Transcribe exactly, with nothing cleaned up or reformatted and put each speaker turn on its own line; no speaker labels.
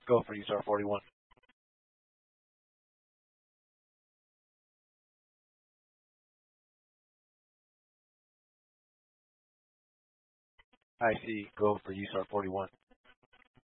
Go for U S A R forty-one. I see. Go for U S A R forty-one.